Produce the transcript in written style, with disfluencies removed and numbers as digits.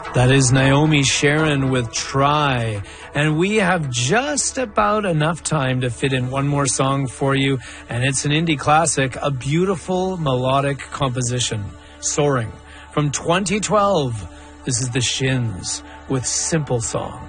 That is Naomi Sharon with Try. And we have just about enough time to fit in one more song for you. And it's an indie classic, a beautiful melodic composition, Soaring. From 2012, this is The Shins with Simple Song.